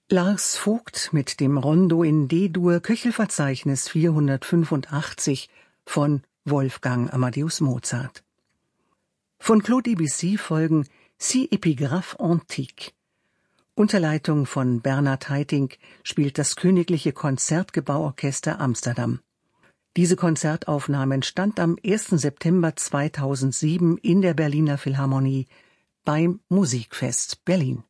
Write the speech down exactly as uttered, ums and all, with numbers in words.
Lars Vogt mit dem Rondo in D-Dur, Köchelverzeichnis vierhundertfünfundachtzig von Wolfgang Amadeus Mozart. Von Claude Debussy folgen Six Epigraphes Antiques. Unter Leitung von Bernhard Haitink spielt das Königliche Konzertgebauorchester Amsterdam. Diese Konzertaufnahme entstand am ersten September zweitausendsieben in der Berliner Philharmonie beim Musikfest Berlin.